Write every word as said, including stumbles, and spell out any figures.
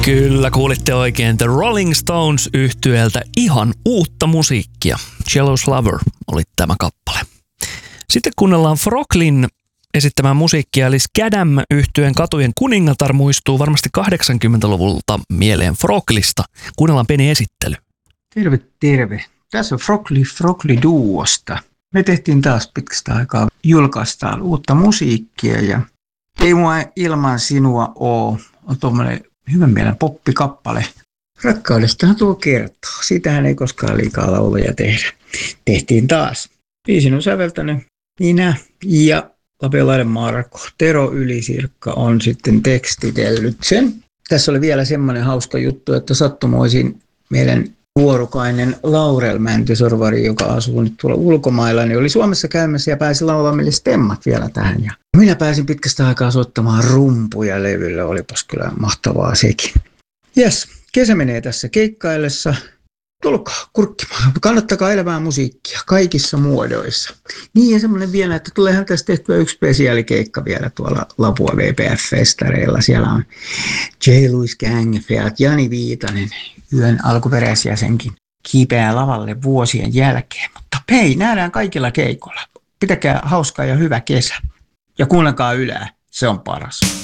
Kyllä, kuulitte oikein. The Rolling Stones -yhtyeeltä ihan uutta musiikkia. Jealous Lover oli tämä kappale. Sitten kuunnellaan Froglin esittämään musiikkia, eli Scadam-yhtyeen Katujen kuningatar muistuu varmasti kahdeksankymmentäluvulta mieleen Froglista. Kuunnellaan pieni esittely. Terve, terve. Tässä on Frogli Frogli Duosta. Me tehtiin taas pitkästä aikaa, julkaistaan uutta musiikkia ja Ei mua ilman sinua oo on tuommoinen hyvän mielen poppikappale. Rakkaudestahan tuo kertoo. Sitähän ei koskaan liikaa lauluja tehdä. Tehtiin taas. Biisin on säveltänyt minä ja Lapiolainen Marko. Tero Ylisirkka on sitten tekstitellyt sen. Tässä oli vielä semmoinen hauska juttu, että sattumoisin meidän vuorokainen Laurel Mäntysorvari, joka asuu nyt tuolla ulkomailla, niin oli Suomessa käymässä ja pääsi laulamaan meille stemmat vielä tähän. Ja minä pääsin pitkästä aikaa soittamaan rumpuja levyllä, olipas kyllä mahtavaa sekin. Jes, kesä menee tässä keikkaillessa. Tulkaa kurkkimaan, kannattakaa elävää musiikkia kaikissa muodoissa. Niin ja semmoinen vielä, että tuleehan tästä tehtyä yksi spesiaalikeikka vielä tuolla Lapua V P F-festareilla. Siellä on J. Louis Gang, Feat Jani Viitanen, yön alkuperäisjäsenkin kiipeää lavalle vuosien jälkeen. Mutta hei, nähdään kaikilla keikolla. Pitäkää hauskaa ja hyvä kesä. Ja kuunnelkaa Ylää, se on paras.